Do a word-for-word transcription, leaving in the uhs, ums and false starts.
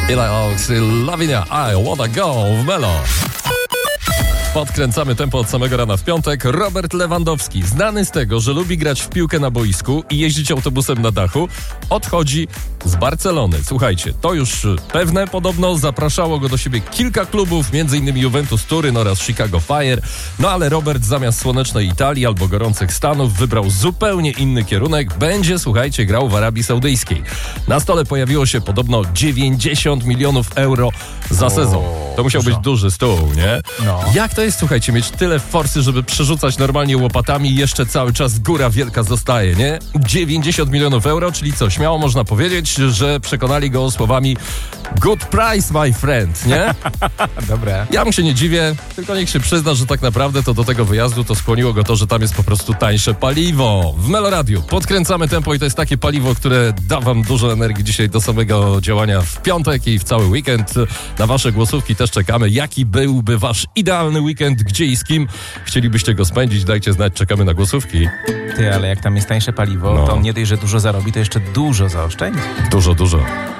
Ile Oxy, Lavinia, I wanna go w Melo. Podkręcamy tempo od samego rana w piątek. Robert Lewandowski, znany z tego, że lubi grać w piłkę na boisku i jeździć autobusem na dachu, odchodzi z Barcelony. Słuchajcie, to już pewne, podobno zapraszało go do siebie kilka klubów, m.in. Juventus Turyn oraz Chicago Fire. No ale Robert zamiast słonecznej Italii albo gorących Stanów wybrał zupełnie inny kierunek. Będzie, słuchajcie, grał w Arabii Saudyjskiej. Na stole pojawiło się podobno dziewięćdziesiąt milionów euro za o, sezon. To musiał dużo. być duży stół, nie? No. Jak to jest, słuchajcie, mieć tyle forsy, żeby przerzucać normalnie łopatami i jeszcze cały czas góra wielka zostaje, nie? dziewięćdziesiąt milionów euro, czyli co, śmiało można powiedzieć, że przekonali go słowami good price, my friend, nie? Dobre. Ja mu się nie dziwię, tylko niech się przyzna, że tak naprawdę to do tego wyjazdu to skłoniło go to, że tam jest po prostu tańsze paliwo. W Meloradiu podkręcamy tempo i to jest takie paliwo, które da wam dużo energii dzisiaj do samego działania w piątek i w cały weekend. Na wasze głosówki też czekamy. Jaki byłby wasz idealny weekend, gdzie i z kim chcielibyście go spędzić? Dajcie znać, czekamy na głosówki. Ty, ale jak tam jest tańsze paliwo, no. to nie dość, że dużo zarobi, to jeszcze dużo zaoszczędzi. Dużo, dużo.